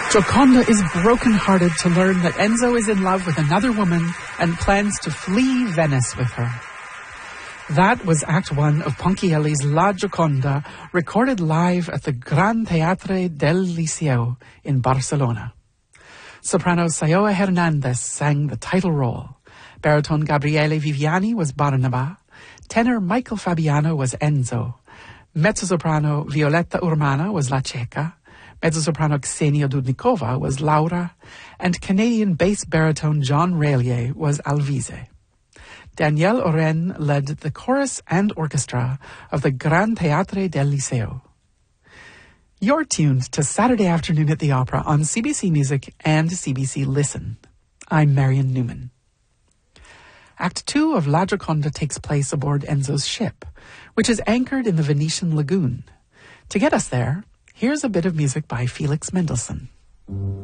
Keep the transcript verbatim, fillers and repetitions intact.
Gioconda is brokenhearted to learn that Enzo is in love with another woman and plans to flee Venice with her. That was Act One of Ponchielli's La Gioconda, recorded live at the Gran Teatre del Liceo in Barcelona. Soprano Sayoa Hernandez sang the title role. Baritone Gabriele Viviani was Barnaba. Tenor Michael Fabiano was Enzo. Mezzosoprano Violetta Urmana was La Ceca. Mezzosoprano Ksenia Dudnikova was Laura, and Canadian bass baritone John Raelier was Alvise. Danielle Oren led the chorus and orchestra of the Gran Teatre del Liceo. You're tuned to Saturday Afternoon at the Opera on C B C Music and C B C Listen. I'm Marion Newman. Act Two of La Gioconda takes place aboard Enzo's ship, which is anchored in the Venetian lagoon. To get us there, here's a bit of music by Felix Mendelssohn.